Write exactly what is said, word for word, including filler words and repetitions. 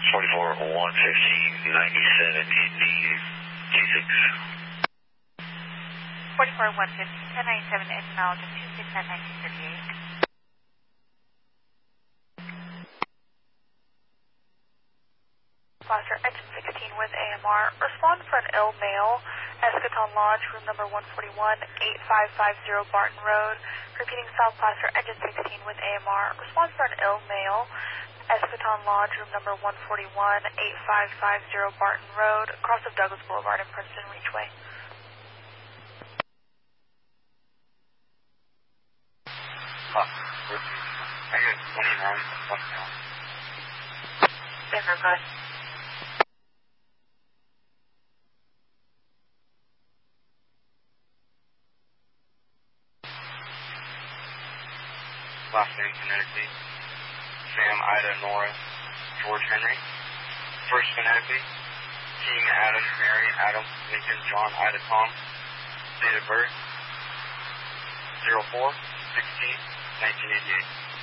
forty-four, one fifteen, ninety-seven, Indy, G six. forty-four, one fifteen, ten ninety-seven, Indy, mileage of two six nine, nineteen thirty-eight. Foster, engine sixteen with A M R. Respond for an ill male. Eschaton Lodge, room number one forty-one, eight five five zero Barton Road. Repeating South Placer, engine sixteen with A M R. Respond for an ill male. Eschaton Lodge, room number one forty-one, eight five five zero Barton Road, across of Douglas Boulevard and Princeton Reachway. Huh. I got twenty-nine. What now? Denver, good. Last name, phonetically. Sam, Ida, Nora, George, Henry. First phonetically. King, Adam, Mary, Adam, Lincoln, John, Ida, Tom. Date of birth. zero four, sixteen, nineteen eighty-eight.